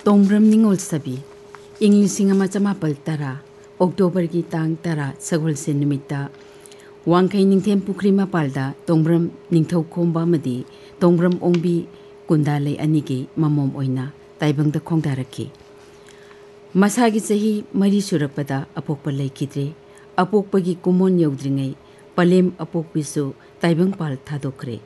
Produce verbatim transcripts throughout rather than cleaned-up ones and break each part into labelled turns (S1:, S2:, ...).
S1: ꯇꯣꯡꯕ꯭ꯔꯝ ꯅꯤꯡꯉꯣꯜ ꯁꯕꯤ ꯏꯪ ꯂꯤꯁꯤꯡ ꯑꯃ ꯆꯃꯥꯄꯜ ꯇꯔꯥ ꯑꯣꯛꯇꯣꯕꯔꯒꯤ ꯇꯥꯡ ꯇꯔꯥ ꯁꯒꯣꯜꯁꯦꯟ ꯅꯨꯃꯤꯠꯇ ꯋꯥꯡꯈꯩ ꯅꯤꯡꯊꯦꯝ ꯄꯨꯈ꯭ꯔꯤ ꯃꯄꯥꯜꯗ ꯇꯣꯡꯕ꯭ꯔꯝ ꯅꯤꯡꯊꯧꯈꯣꯡꯕ ꯑꯃꯗꯤ ꯇꯣꯡꯕ꯭ꯔꯝ ꯑꯣꯡꯕꯤ ꯀꯨꯟꯗꯥꯂꯩ ꯑꯅꯤꯒꯤ ꯃꯃꯣꯝ ꯑꯣꯏꯅ ꯇꯥꯏꯕꯪꯗ ꯈꯣꯡꯗꯥꯔꯛꯈꯤ꯫ ꯃꯁꯥꯒꯤ ꯆꯍꯤ ꯃꯔꯤ ꯁꯨꯔꯛꯄꯗ ꯑꯄꯣꯛꯄ ꯂꯩꯈꯤꯗ꯭ꯔꯦ꯫ ꯑꯄꯣꯛꯄꯒꯤ ꯀꯨꯃꯣꯟ ꯌꯧꯗ꯭ꯔꯤꯉꯩ ꯄꯂꯦꯝ ꯑꯄꯣꯛꯄꯤꯁꯨ ꯇꯥꯏꯕꯪꯄꯥꯜ ꯊꯥꯗꯣꯛꯈ꯭ꯔꯦ꯫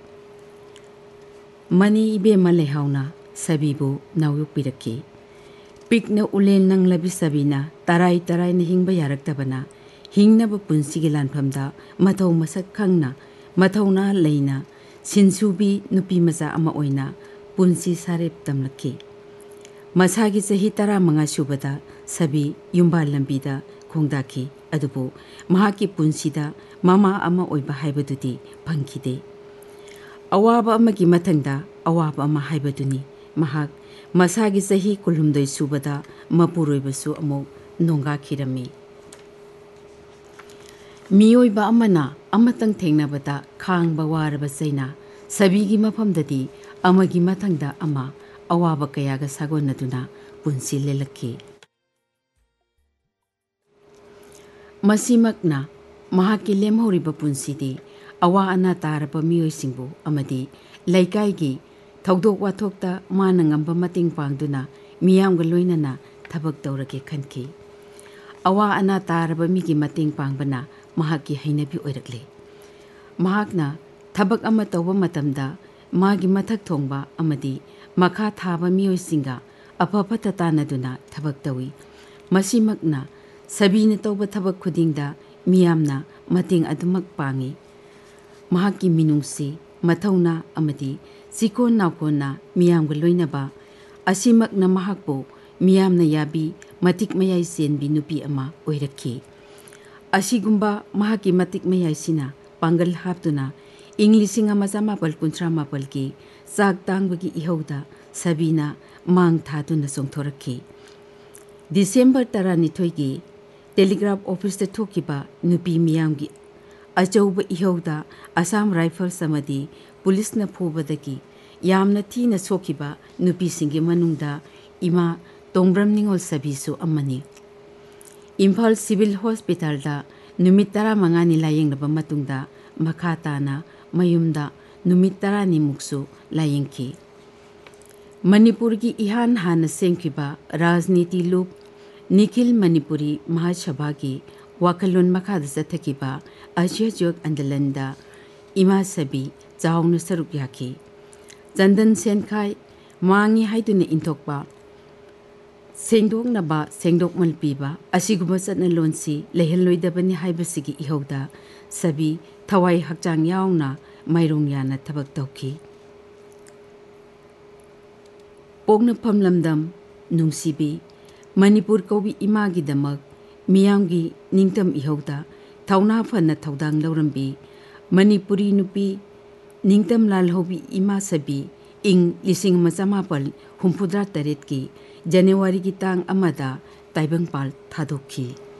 S1: ꯃꯅꯤ ꯏꯕꯦꯝꯃ ꯂꯩꯍꯥꯎꯅ ꯁꯕꯤꯕꯨ ꯅꯥꯎꯌꯣꯛꯄꯤꯔꯛꯈꯤ꯫ ꯄꯤꯛꯅ ꯎꯂꯦꯟ ꯅꯪꯂꯕꯤ ꯁꯕꯤꯅ ꯇꯔꯥꯏ ꯇꯔꯥꯏꯅ ꯍꯤꯡꯕ ꯌꯥꯔꯛꯇꯕꯅ ꯍꯤꯡꯅꯕ ꯄꯨꯟꯁꯤꯒꯤ ꯂꯥꯟꯐꯝꯗ ꯃꯊꯧ ꯃꯁꯛ ꯈꯪꯅ ꯃꯊꯧꯅꯥ ꯂꯩꯅ ꯁꯤꯟꯁꯨꯕꯤ ꯅꯨꯄꯤ ꯃꯆꯥ ꯑꯃ ꯑꯣꯏꯅ ꯄꯨꯟꯁꯤ ꯁꯥꯔꯦꯞ ꯇꯝꯂꯛꯈꯤ꯫ ꯃꯁꯥꯒꯤ ꯆꯍꯤ ꯇꯔꯥꯃꯉꯥ ꯁꯨꯕꯗ ꯁꯕꯤ ꯌꯨꯝꯕꯥꯜ ꯂꯝꯕꯤꯗ ꯈꯣꯡꯗꯥꯈꯤ꯫ ꯑꯗꯨꯕꯨ ꯃꯍꯥꯛꯀꯤ ꯄꯨꯟꯁꯤꯗ ꯃꯃꯥ ꯑꯃ ꯑꯣꯏꯕ ꯍꯥꯏꯕꯗꯨꯗꯤ ꯐꯪꯈꯤꯗꯦ꯫ ꯑꯋꯥꯕ ꯑꯃꯒꯤ ꯃꯊꯪꯗ ꯑꯋꯥꯕ ꯑꯃ ꯍꯥꯏꯕꯗꯨꯅꯤ꯫ ꯃꯍꯥꯛ ꯃꯁꯥꯒꯤ ꯆꯍꯤ ꯀꯨꯟꯍꯨꯝꯗꯣꯏ ꯁꯨꯕꯗ ꯃꯄꯨꯔꯣꯏꯕꯁꯨ ꯑꯃꯨꯛ ꯅꯣꯡꯒꯥꯈꯤꯔꯝꯃꯤ꯫ ꯃꯤꯑꯣꯏꯕ ꯑꯃꯅ ꯑꯃꯇꯪ ꯊꯦꯡꯅꯕꯗ ꯈꯥꯡꯕ ꯋꯥꯔꯕ ꯆꯩꯅꯥ ꯁꯕꯤꯒꯤ ꯃꯐꯝꯗꯗꯤ ꯑꯃꯒꯤ ꯃꯊꯪꯗ ꯑꯃ ꯑꯋꯥꯕ ꯀꯌꯥꯒ ꯁꯥꯒꯣꯟꯅꯗꯨꯅ ꯄꯨꯟꯁꯤ ꯂꯦꯜꯂꯛꯈꯤ꯫ ꯃꯁꯤꯃꯛꯅ ꯃꯍꯥꯛꯀꯤ ꯂꯦꯝꯍꯧꯔꯤꯕ ꯄꯨꯟꯁꯤꯗꯤ ꯑꯋꯥ ꯑꯅꯥ ꯇꯥꯔꯕ ꯃꯤꯑꯣꯏꯁꯤꯡꯕꯨ ꯑꯃꯗꯤ ꯂꯩꯀꯥꯏꯒꯤ ꯊꯧꯗꯣꯛ ꯋꯥꯊꯣꯛꯇ ꯃꯥꯅ ꯉꯝꯕ ꯃꯇꯦꯡ ꯄꯥꯡꯗꯨꯅ ꯃꯤꯌꯥꯝꯒ ꯂꯣꯏꯅꯅ ꯊꯕꯛ ꯇꯧꯔꯒꯦ ꯈꯟꯈꯤ꯫ ꯑꯋꯥ ꯑꯅꯥ ꯇꯥꯔꯕ ꯃꯤꯒꯤ ꯃꯇꯦꯡ ꯄꯥꯡꯕꯅ ꯃꯍꯥꯛꯀꯤ ꯍꯩꯅꯕꯤ ꯑꯣꯏꯔꯛꯂꯦ꯫ ꯃꯍꯥꯛꯅ ꯊꯕꯛ ꯑꯃ ꯇꯧꯕ ꯃꯇꯝꯗ ꯃꯥꯒꯤ ꯃꯊꯛ ꯊꯣꯡꯕ ꯑꯃꯗꯤ ꯃꯈꯥ ꯊꯥꯕ ꯃꯤꯑꯣꯏꯁꯤꯡꯒ ꯑꯐ ꯐꯠꯇ ꯇꯥꯟꯅꯗꯨꯅ ꯊꯕꯛ ꯇꯧꯏ꯫ ꯃꯁꯤꯃꯛꯅ ꯁꯕꯤꯅ ꯇꯧꯕ ꯊꯕꯛ ꯈꯨꯗꯤꯡꯗ ꯃꯤꯌꯥꯝꯅ ꯃꯇꯦꯡ ꯑꯗꯨꯃꯛ ꯄꯥꯡꯏ꯫ ꯃꯍꯥꯛꯀꯤ ꯃꯤꯅꯨꯡꯁꯤ ꯃꯊꯧꯅꯥ ꯑꯃꯗꯤ ꯆꯤꯀꯣꯟ ꯅꯥꯎꯀꯣꯟꯅ ꯃꯤꯌꯥꯝꯒ ꯂꯣꯏꯅꯕ ꯑꯁꯤꯃꯛꯅ ꯃꯍꯥꯛꯄꯨ ꯃꯤꯌꯥꯝꯅ ꯌꯥꯕꯤ ꯃꯇꯤꯛ ꯃꯌꯥꯏ ꯆꯦꯟꯕꯤ ꯅꯨꯄꯤ ꯑꯃ ꯑꯣꯏꯔꯛꯈꯤ꯫ ꯑꯁꯤꯒꯨꯝꯕ ꯃꯍꯥꯛꯀꯤ ꯃꯇꯤꯛ ꯃꯌꯥꯏꯁꯤꯅ ꯄꯥꯡꯒꯜ ꯍꯥꯞꯇꯨꯅ ꯏꯪ ꯂꯤꯁꯤꯡ ꯑꯃ ꯆꯃꯥꯄꯜ ꯀꯨꯟꯊ꯭ꯔꯥ ꯃꯥꯄꯜꯒꯤ ꯆꯥꯛ ꯇꯥꯡꯕꯒꯤ ꯏꯍꯧꯗ ꯁꯕꯤꯅ ꯃꯥꯡ ꯊꯥꯗꯨꯅ ꯆꯣꯡꯊꯣꯔꯛꯈꯤ꯫ ꯗꯤꯁꯦꯝꯕꯔ ꯇꯔꯥꯅꯤꯊꯣꯏꯒꯤ ꯇꯦꯂꯤꯒ꯭ꯔꯥꯐ ꯑꯣꯐꯤꯁꯇ ꯊꯣꯛꯈꯤꯕ ꯅꯨꯄꯤ ꯃꯤꯌꯥꯝꯒꯤ ꯑꯆꯧꯕ ꯏꯍꯧꯗ ꯑꯁꯥꯝ ꯔꯥꯏꯐꯜꯁ ꯑꯃꯗꯤ ꯄꯨꯂꯤꯁꯅ ꯐꯨꯕꯗꯒꯤ ꯌꯥꯝꯅ ꯊꯤꯅ ꯁꯣꯛꯈꯤꯕ ꯅꯨꯄꯤꯁꯤꯡꯒꯤ ꯃꯅꯨꯡꯗ ꯏꯃꯥ ꯇꯣꯡꯕ꯭ꯔꯝ ꯅꯤꯡꯉꯣꯜ ꯁꯕꯤꯁꯨ ꯑꯃꯅꯤ꯫ ꯏꯝꯐꯥꯜ ꯁꯤꯚꯤꯜ ꯍꯣꯁꯄꯤꯇꯥꯜꯗ ꯅꯨꯃꯤꯠ ꯇꯔꯥꯃꯉꯥꯅꯤ ꯂꯥꯌꯦꯡꯂꯕ ꯃꯇꯨꯡꯗ ꯃꯈꯥ ꯇꯥꯅ ꯃꯌꯨꯝꯗ ꯅꯨꯃꯤꯠ ꯇꯔꯥꯅꯤꯃꯨꯛꯁꯨ ꯂꯥꯌꯦꯡꯈꯤ꯫ ꯃꯅꯤꯄꯨꯔꯒꯤ ꯏꯍꯥꯟ ꯍꯥꯟꯅ ꯁꯦꯝꯈꯤꯕ ꯔꯥꯖꯅꯤꯇꯤ ꯂꯨꯞ ꯅꯤꯈꯤꯜ ꯃꯅꯤꯄꯨꯔꯤ ꯃꯍꯥꯁꯚꯥꯒꯤ ꯋꯥꯈꯜꯂꯣꯟ ꯃꯈꯥꯗ ꯆꯠꯊꯈꯤꯕ ꯑꯁꯍꯌꯣꯒ ꯑꯟꯗꯣꯂꯟꯗ ꯏꯃꯥ ꯁꯕꯤ ꯆꯥꯎꯅ ꯁꯔꯨꯛ ꯌꯥꯈꯤ꯫ ꯆꯟꯗꯟ ꯁꯦꯟꯈꯥꯏ ꯃꯥꯡꯉꯤ ꯍꯥꯏꯗꯨꯅ ꯏꯟꯊꯣꯛꯄ ꯁꯦꯡꯗꯣꯛꯅꯕ ꯁꯦꯡꯗꯣꯛꯃꯜ ꯄꯤꯕ ꯑꯁꯤꯒꯨꯝꯕ ꯆꯠꯅꯂꯣꯟꯁꯤ ꯂꯩꯍꯜꯂꯣꯏꯗꯕꯅꯤ ꯍꯥꯏꯕꯁꯤꯒꯤ ꯏꯍꯧꯗ ꯁꯕꯤ ꯊꯋꯥꯏ ꯍꯛꯆꯥꯡ ꯌꯥꯎꯅ ꯃꯥꯏꯔꯣꯡ ꯌꯥꯅ ꯊꯕꯛ ꯇꯧꯈꯤ꯫ ꯄꯣꯛꯅꯐꯝ ꯂꯝꯗꯝ ꯅꯨꯡꯁꯤꯕꯤ ꯃꯅꯤꯄꯨꯔ ꯀꯧꯕꯤ ꯏꯃꯥꯒꯤꯗꯃꯛ ꯃꯤꯌꯥꯝꯒꯤ ꯅꯤꯡꯇꯝ ꯏꯍꯧꯗ ꯊꯧꯅꯥ ꯐꯅ ꯊꯧꯗꯥꯡ ꯂꯧꯔꯝꯕꯤ ꯃꯅꯤꯄꯨꯔꯤ ꯅꯨꯄꯤ ꯅꯤꯡꯇꯝ ꯂꯥꯜꯍꯧꯕꯤ ꯏꯃꯥ ꯁꯕꯤ ꯏꯪ ꯂꯤꯁꯤꯡ ꯑꯃ ꯆꯃꯥꯄꯜ ꯍꯨꯝꯐꯨꯇꯔꯥ ꯇꯔꯦꯠꯀꯤ ꯖꯅꯋꯥꯔꯤꯒꯤ ꯇꯥꯡ ꯑꯃꯗ ꯇꯥꯏꯕꯪꯄꯥꯜ ꯊꯥꯗꯣꯛꯈꯤ꯫